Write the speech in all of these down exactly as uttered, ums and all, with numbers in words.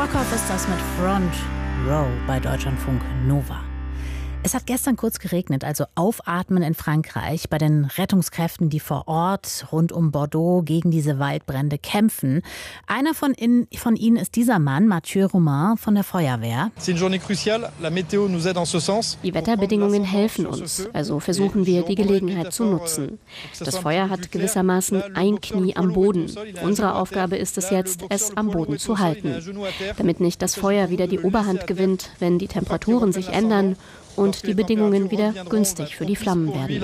Brockhoff ist das mit Front Row bei Deutschlandfunk Nova. Es hat gestern kurz geregnet, also aufatmen in Frankreich bei den Rettungskräften, die vor Ort rund um Bordeaux gegen diese Waldbrände kämpfen. Einer von, in, von ihnen ist dieser Mann, Mathieu Romain von der Feuerwehr. Die Wetterbedingungen helfen uns, also versuchen wir, die Gelegenheit zu nutzen. Das Feuer hat gewissermaßen ein Knie am Boden. Unsere Aufgabe ist es jetzt, es am Boden zu halten, damit nicht das Feuer wieder die Oberhand gewinnt, wenn die Temperaturen sich ändern und die Bedingungen wieder günstig für die Flammen werden.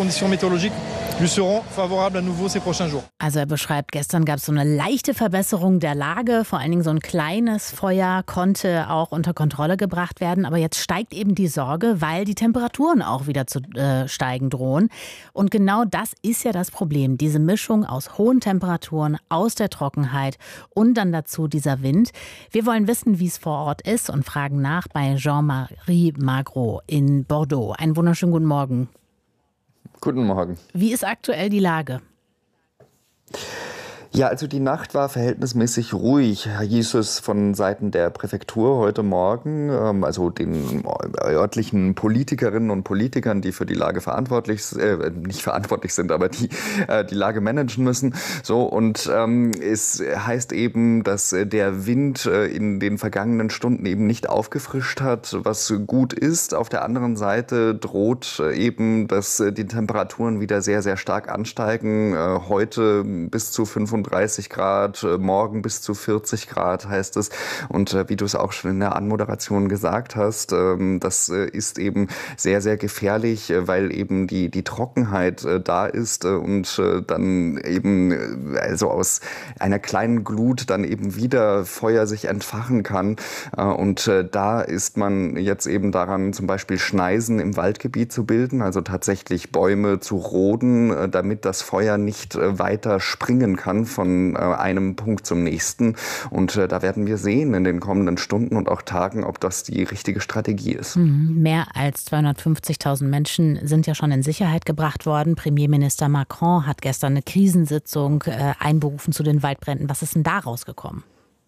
Also er beschreibt, gestern gab es so eine leichte Verbesserung der Lage. Vor allen Dingen so ein kleines Feuer konnte auch unter Kontrolle gebracht werden. Aber jetzt steigt eben die Sorge, weil die Temperaturen auch wieder zu äh, steigen drohen. Und genau das ist ja das Problem. Diese Mischung aus hohen Temperaturen, aus der Trockenheit und dann dazu dieser Wind. Wir wollen wissen, wie es vor Ort ist und fragen nach bei Jean-Marie Magro in Bordeaux. Einen wunderschönen guten Morgen. Guten Morgen. Wie ist aktuell die Lage? Ja, also die Nacht war verhältnismäßig ruhig, hieß es von Seiten der Präfektur heute Morgen, also den örtlichen Politikerinnen und Politikern, die für die Lage verantwortlich, äh, nicht verantwortlich sind, aber die äh, die Lage managen müssen. So, und ähm, es heißt eben, dass der Wind äh, in den vergangenen Stunden eben nicht aufgefrischt hat, was gut ist. Auf der anderen Seite droht äh, eben, dass äh, die Temperaturen wieder sehr, sehr stark ansteigen. Äh, heute bis zu fünfunddreißig Grad, morgen bis zu vierzig Grad heißt es. Und äh, wie du es auch schon in der Anmoderation gesagt hast, ähm, das äh, ist eben sehr, sehr gefährlich, äh, weil eben die, die Trockenheit äh, da ist äh, und äh, dann eben äh, also aus einer kleinen Glut dann eben wieder Feuer sich entfachen kann. Äh, und äh, da ist man jetzt eben daran, zum Beispiel Schneisen im Waldgebiet zu bilden, also tatsächlich Bäume zu roden, äh, damit das Feuer nicht äh, weiter springen kann von äh, einem Punkt zum nächsten. Und äh, da werden wir sehen in den kommenden Stunden und auch Tagen, ob das die richtige Strategie ist. Mhm. Mehr als zweihundertfünfzigtausend Menschen sind ja schon in Sicherheit gebracht worden. Premierminister Macron hat gestern eine Krisensitzung äh, einberufen zu den Waldbränden. Was ist denn da rausgekommen?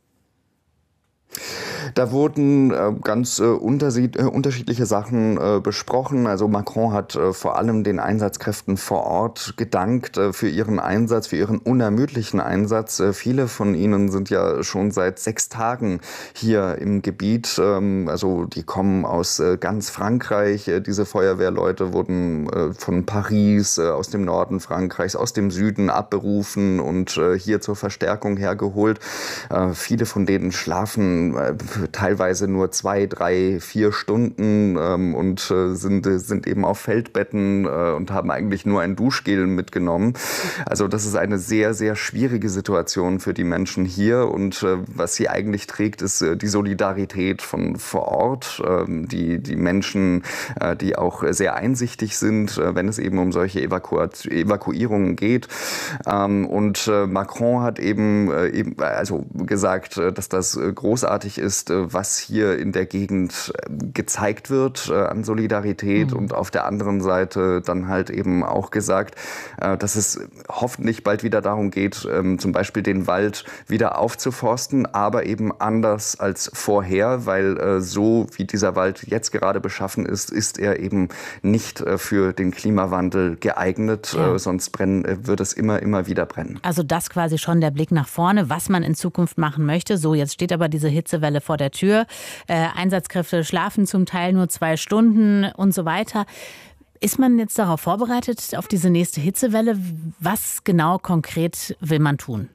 Da wurden äh, ganz äh, unterschiedliche Sachen äh, besprochen. Also Macron hat äh, vor allem den Einsatzkräften vor Ort gedankt äh, für ihren Einsatz, für ihren unermüdlichen Einsatz. Äh, viele von ihnen sind ja schon seit sechs Tagen hier im Gebiet. Ähm, also die kommen aus äh, ganz Frankreich. Äh, diese Feuerwehrleute wurden äh, von Paris, äh, aus dem Norden Frankreichs, aus dem Süden abberufen und äh, hier zur Verstärkung hergeholt. Äh, viele von denen schlafen äh, teilweise nur zwei, drei, vier Stunden ähm, und äh, sind, sind eben auf Feldbetten äh, und haben eigentlich nur ein Duschgel mitgenommen. Also das ist eine sehr, sehr schwierige Situation für die Menschen hier und äh, was sie eigentlich trägt, ist äh, die Solidarität von vor Ort. Äh, die, die Menschen, äh, die auch sehr einsichtig sind, äh, wenn es eben um solche Evaku- Evakuierungen geht. Ähm, und äh, Macron hat eben, äh, eben also gesagt, äh, dass das äh, großartig ist, was hier in der Gegend gezeigt wird äh, an Solidarität, mhm. und auf der anderen Seite dann halt eben auch gesagt, äh, dass es hoffentlich bald wieder darum geht, ähm, zum Beispiel den Wald wieder aufzuforsten, aber eben anders als vorher, weil äh, so wie dieser Wald jetzt gerade beschaffen ist, ist er eben nicht äh, für den Klimawandel geeignet, ja. äh, sonst brennen, äh, wird es immer, immer wieder brennen. Also das quasi schon der Blick nach vorne, was man in Zukunft machen möchte. So, jetzt steht aber diese Hitzewelle vor der Tür. Äh, Einsatzkräfte schlafen zum Teil nur zwei Stunden und so weiter. Ist man jetzt darauf vorbereitet, auf diese nächste Hitzewelle? Was genau konkret will man tun?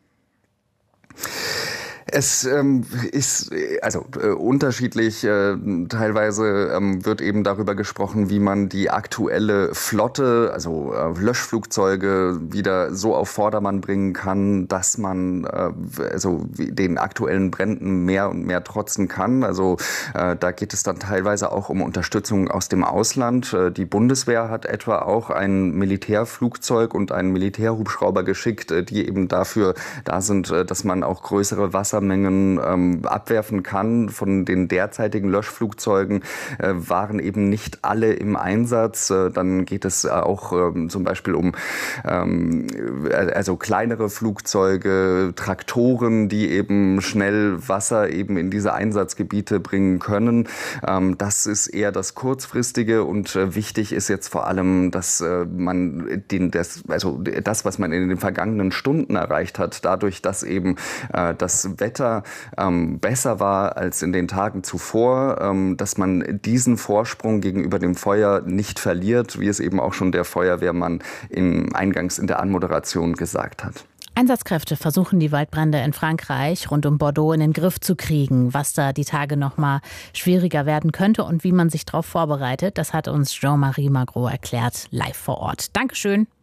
Es ähm, ist also äh, unterschiedlich. Äh, teilweise ähm, wird eben darüber gesprochen, wie man die aktuelle Flotte, also äh, Löschflugzeuge, wieder so auf Vordermann bringen kann, dass man äh, also den aktuellen Bränden mehr und mehr trotzen kann. Also äh, da geht es dann teilweise auch um Unterstützung aus dem Ausland. Äh, die Bundeswehr hat etwa auch ein Militärflugzeug und einen Militärhubschrauber geschickt, äh, die eben dafür da sind, äh, dass man auch größere Wasser Gasmengen ähm, abwerfen kann. Von den derzeitigen Löschflugzeugen äh, waren eben nicht alle im Einsatz. Äh, dann geht es auch äh, zum Beispiel um ähm, also kleinere Flugzeuge, Traktoren, die eben schnell Wasser eben in diese Einsatzgebiete bringen können. Ähm, das ist eher das Kurzfristige und äh, wichtig ist jetzt vor allem, dass äh, man den, das, also das, was man in den vergangenen Stunden erreicht hat, dadurch, dass eben äh, das Wetter ähm, besser war als in den Tagen zuvor, ähm, dass man diesen Vorsprung gegenüber dem Feuer nicht verliert, wie es eben auch schon der Feuerwehrmann im eingangs in der Anmoderation gesagt hat. Einsatzkräfte versuchen, die Waldbrände in Frankreich rund um Bordeaux in den Griff zu kriegen. Was da die Tage noch mal schwieriger werden könnte und wie man sich darauf vorbereitet, das hat uns Jean-Marie Magro erklärt, live vor Ort. Dankeschön.